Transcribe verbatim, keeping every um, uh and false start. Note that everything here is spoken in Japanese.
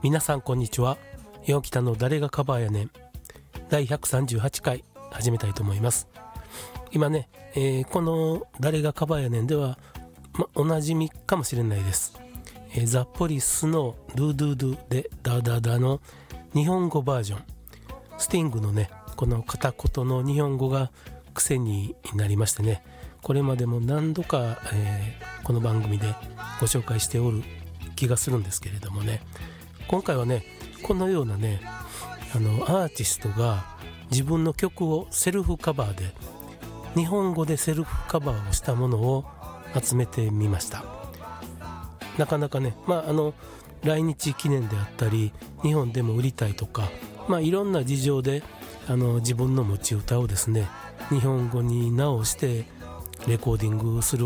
皆さんこんにちは。ようきたの誰がカバーやねんだいひゃくさんじゅうはちかい始めたいと思います。今ね、えー、この誰がカバーやねんでは、ま、おなじみかもしれないです、えー、ザ・ポリスのドゥドゥドゥでダダダの日本語バージョン、スティングのねこの片言の日本語が癖になりましてね、これまでも何度か、えー、この番組でご紹介しておる気がするんですけれどもね、今回はねこのようなねあのアーティストが自分の曲をセルフカバーで日本語でセルフカバーをしたものを集めてみました。なかなかね、まああの来日記念であったり日本でも売りたいとか、まあいろんな事情であの自分の持ち歌をですね日本語に直してレコーディングする